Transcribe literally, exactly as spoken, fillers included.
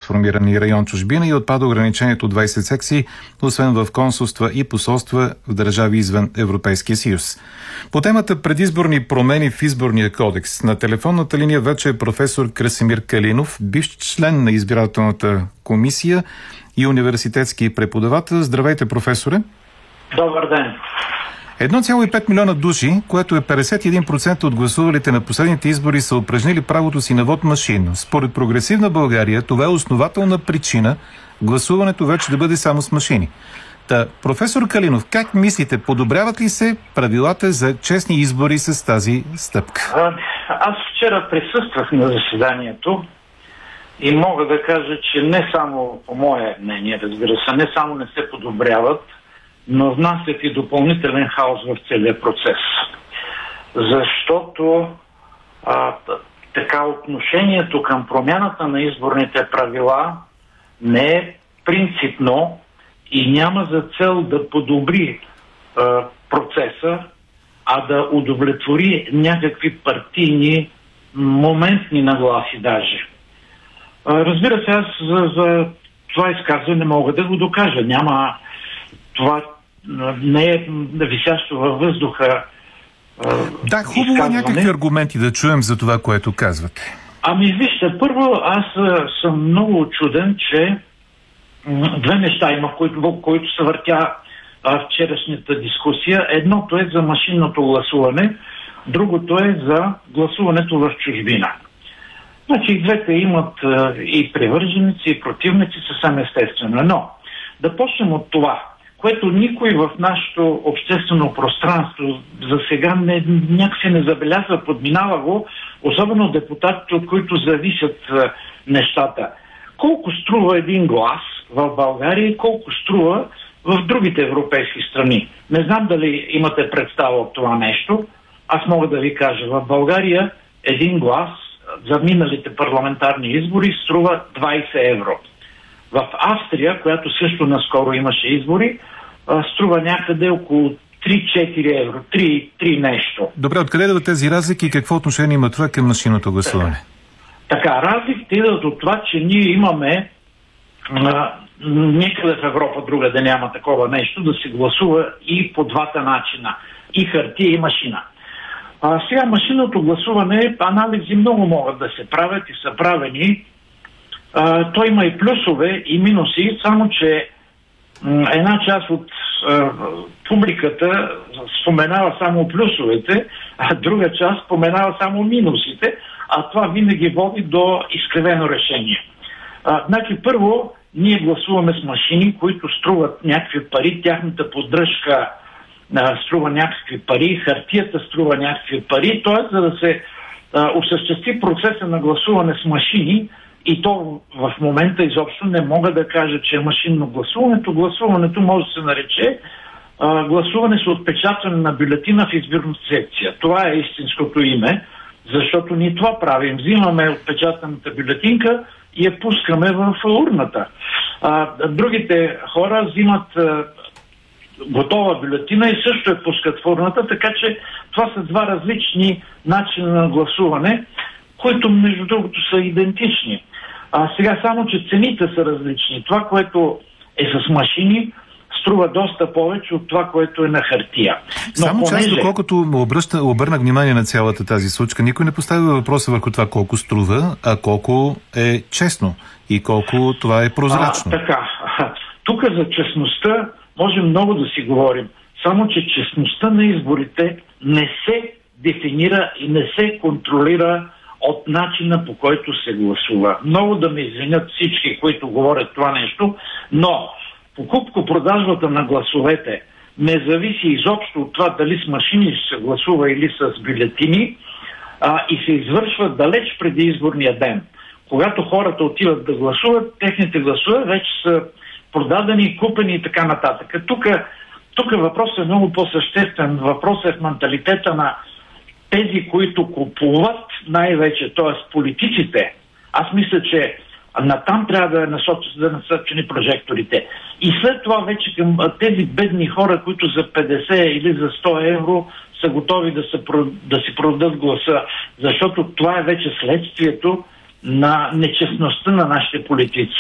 сформирани район чужбина и отпада ограничението от двайсет секции, освен в консулства и посолства в държави извън Европейския съюз. По темата предизборни промени в изборния кодекс на телефонната линия вече е професор Красимир Калинов, бивш член на избирателната комисия и университетски преподавател. Здравейте, професоре! Добър ден! едно цяло и пет милиона души, което е петдесет и един процента от гласувалите на последните избори, са упражнили правото си на вод машинно. Според Прогресивна България, това е основателна причина гласуването вече да бъде само с машини. Та, професор Калинов, как мислите, подобряват ли се правилата за честни избори с тази стъпка? А, аз вчера присъствах на заседанието и мога да кажа, че не само, по мое мнение, разбира се, не само не се подобряват, но внасят и допълнителен хаос в целия процес. Защото а, така отношението към промяната на изборните правила не е принципно и няма за цел да подобри а, процеса, а да удовлетвори някакви партийни моментни нагласи даже. А, разбира се, аз за, за това изказване мога да го докажа. Няма това не е висящо във въздуха. Да, хубаво е някакви аргументи да чуем за това, което казвате. Ами вижте, първо аз съм много очуден, че две неща има, които, които се въртя в вчерашната дискусия. Едното е за машинното гласуване, другото е за гласуването в чужбина. Значи и двете имат и привърженици, и противници, съвсем естествено. Но да почнем от това, което никой в нашето обществено пространство за сега не, някакси не забелязва, подминава го, особено депутатите, от които зависят е, нещата. Колко струва един глас в България и колко струва в другите европейски страни? Не знам дали имате представа от това нещо. Аз мога да ви кажа, в България един глас за миналите парламентарни избори струва двайсет евро. В Австрия, която също наскоро имаше избори, струва някъде около три-четири евро, три нещо. Добре, откъде идват тези разлики и какво отношение има това към машинното гласуване? Така, разликите идват от това, че ние имаме а, никъде в Европа друга да няма такова нещо, да се гласува и по двата начина. И хартия, и машина. А, сега машинното гласуване, анализи много могат да се правят и са правени. Uh, той има и плюсове, и минуси, само че м- една част от uh, публиката споменава само плюсовете, а друга част споменава само минусите, а това винаги води до изкривено решение. Uh, значи първо, ние гласуваме с машини, които струват някакви пари, тяхната поддръжка uh, струва някакви пари, хартията струва някакви пари, т.е. за да се uh, осъществи процеса на гласуване с машини, и то в момента изобщо не мога да кажа, че е машинно гласуването. Гласуването може да се нарече а, гласуване с отпечатване на бюлетина в избирната секция. Това е истинското име, защото ние това правим. Взимаме отпечатаната бюлетинка и я пускаме в урната. А, другите хора взимат а, готова бюлетина и също я пускат в урната, така че това са два различни начина на гласуване, които между другото са идентични. А сега само, че цените са различни. Това, което е с машини, струва доста повече от това, което е на хартия. Но само понеже... част, доколкото обръща, обърнах внимание на цялата тази случка, никой не поставя въпроса върху това колко струва, а колко е честно и колко това е прозрачно. А, така. Тук за честността можем много да си говорим. Само, че честността на изборите не се дефинира и не се контролира от начина, по който се гласува. Много да ме извинят всички, които говорят това нещо, но покупко-продажбата на гласовете не зависи изобщо от това дали с машини ще се гласува или с бюлетини, а, и се извършва далеч преди изборния ден. Когато хората отиват да гласуват, техните гласове вече са продадени, купени и така нататък. Тук, тук въпросът е много по-съществен. Въпросът е в менталитета на тези, които купуват най-вече, т.е. политиците. Аз мисля, че натам трябва да насочат да насочени прожекторите. И след това вече към тези бедни хора, които за петдесет или за сто евро са готови да, се, да си продадат гласа, защото това е вече следствието на нечестността на нашите политици.